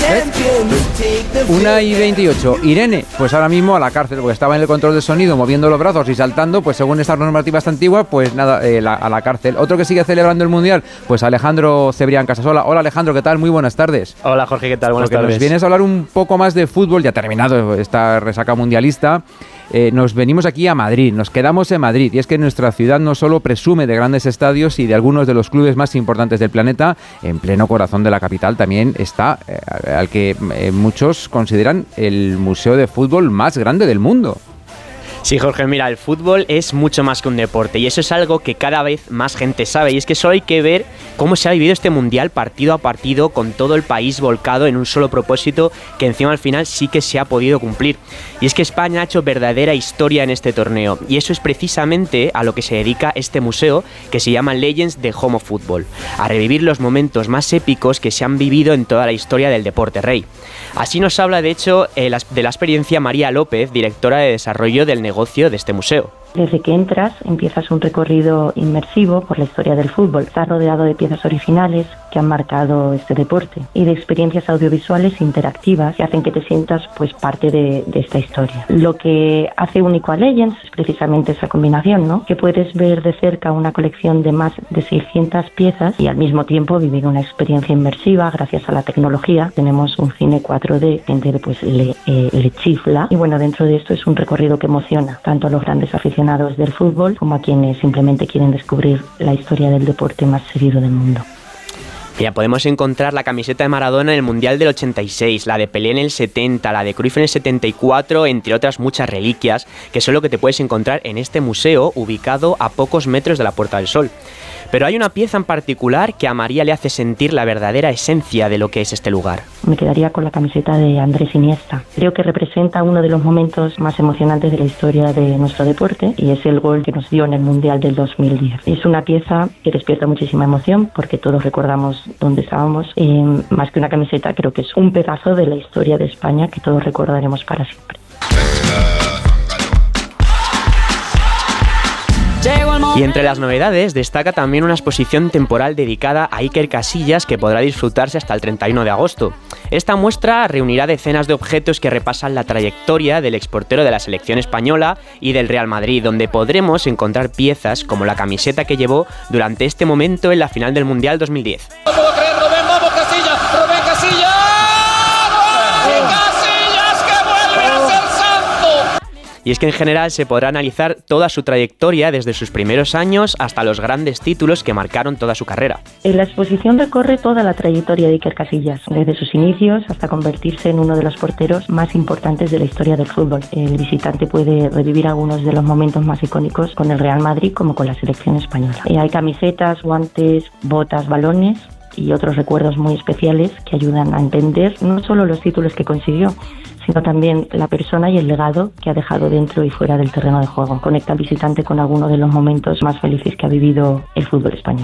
1:28. Irene, pues ahora mismo a la cárcel, porque estaba en el control de sonido moviendo los brazos y saltando, pues según estas normativas antiguas, pues nada, a la cárcel. Otro que sigue celebrando el Mundial, pues Alejandro Cebrián Casasola. Hola Alejandro, ¿qué tal? Muy buenas tardes. Hola Jorge, ¿qué tal? Buenas tardes. Nos vienes a hablar un poco más de fútbol, ya ha terminado esta resaca mundialista. Nos venimos aquí a Madrid, nos quedamos en Madrid, y es que nuestra ciudad no solo presume de grandes estadios y de algunos de los clubes más importantes del planeta, en pleno corazón de la capital también está al que muchos consideran el museo de fútbol más grande del mundo. Sí, Jorge, mira, el fútbol es mucho más que un deporte y eso es algo que cada vez más gente sabe, y es que solo hay que ver cómo se ha vivido este mundial partido a partido con todo el país volcado en un solo propósito que encima al final sí que se ha podido cumplir. Y es que España ha hecho verdadera historia en este torneo y eso es precisamente a lo que se dedica este museo, que se llama Legends de Home of Football, a revivir los momentos más épicos que se han vivido en toda la historia del deporte rey. Así nos habla de hecho de la experiencia María López, directora de desarrollo del negocio de este museo. Desde que entras, empiezas un recorrido inmersivo por la historia del fútbol. Estás rodeado de piezas originales que han marcado este deporte y de experiencias audiovisuales interactivas que hacen que te sientas pues parte de esta historia. Lo que hace único a Legends es precisamente esa combinación, ¿no? Que puedes ver de cerca una colección de más de 600 piezas y al mismo tiempo vivir una experiencia inmersiva gracias a la tecnología. Tenemos un cine 4D, gente pues le chifla, y bueno, dentro de esto es un recorrido que emociona tanto a los grandes aficionados del fútbol como a quienes simplemente quieren descubrir la historia del deporte más seguido del mundo. Ya podemos encontrar la camiseta de Maradona en el Mundial del 86, la de Pelé en el 70, la de Cruyff en el 74, entre otras muchas reliquias, que son lo que te puedes encontrar en este museo ubicado a pocos metros de la Puerta del Sol. Pero hay una pieza en particular que a María le hace sentir la verdadera esencia de lo que es este lugar. Me quedaría con la camiseta de Andrés Iniesta. Creo que representa uno de los momentos más emocionantes de la historia de nuestro deporte y es el gol que nos dio en el Mundial del 2010. Es una pieza que despierta muchísima emoción porque todos recordamos dónde estábamos. Más que una camiseta, creo que es un pedazo de la historia de España que todos recordaremos para siempre. Y entre las novedades destaca también una exposición temporal dedicada a Iker Casillas que podrá disfrutarse hasta el 31 de agosto. Esta muestra reunirá decenas de objetos que repasan la trayectoria del exportero de la selección española y del Real Madrid, donde podremos encontrar piezas como la camiseta que llevó durante este momento en la final del Mundial 2010. No puedo creer, Rubén, vamos Casillas, Rubén Casillas. Y es que en general se podrá analizar toda su trayectoria desde sus primeros años hasta los grandes títulos que marcaron toda su carrera. La exposición recorre toda la trayectoria de Iker Casillas, desde sus inicios hasta convertirse en uno de los porteros más importantes de la historia del fútbol. El visitante puede revivir algunos de los momentos más icónicos con el Real Madrid como con la selección española. Hay camisetas, guantes, botas, balones y otros recuerdos muy especiales que ayudan a entender no solo los títulos que consiguió, sino también la persona y el legado que ha dejado dentro y fuera del terreno de juego. Conecta al visitante con alguno de los momentos más felices que ha vivido el fútbol español.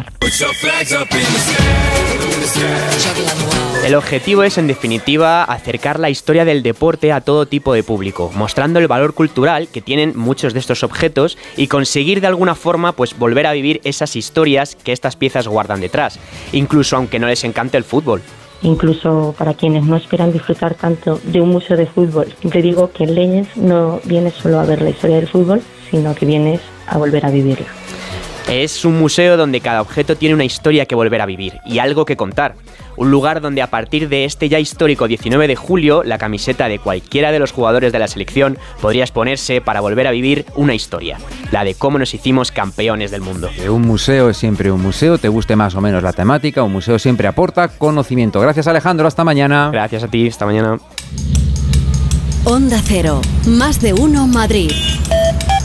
El objetivo es, en definitiva, acercar la historia del deporte a todo tipo de público, mostrando el valor cultural que tienen muchos de estos objetos y conseguir de alguna forma pues volver a vivir esas historias que estas piezas guardan detrás, incluso aunque no les encante el fútbol. Incluso para quienes no esperan disfrutar tanto de un museo de fútbol. Siempre digo que en Legends no vienes solo a ver la historia del fútbol, sino que vienes a volver a vivirla. Es un museo donde cada objeto tiene una historia que volver a vivir y algo que contar. Un lugar donde a partir de este ya histórico 19 de julio, la camiseta de cualquiera de los jugadores de la selección podría exponerse para volver a vivir una historia, la de cómo nos hicimos campeones del mundo. Un museo es siempre un museo, te guste más o menos la temática, un museo siempre aporta conocimiento. Gracias Alejandro, hasta mañana. Gracias a ti, hasta mañana. Onda Cero, más de uno Madrid.